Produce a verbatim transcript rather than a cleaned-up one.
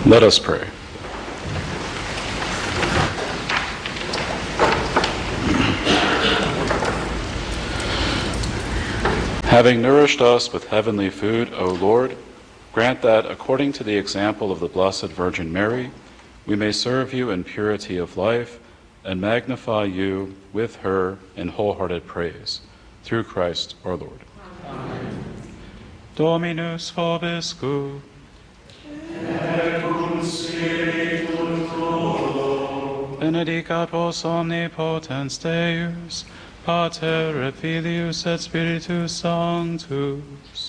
Let us pray. Having nourished us with heavenly food, O Lord, grant that, according to the example of the Blessed Virgin Mary, we may serve you in purity of life and magnify you with her in wholehearted praise. Through Christ our Lord. Amen. Dominus vobiscum. Et cum spiritu tuo. Benedicat vos omnipotens Deus, Pater et Filius et Spiritus Sanctus.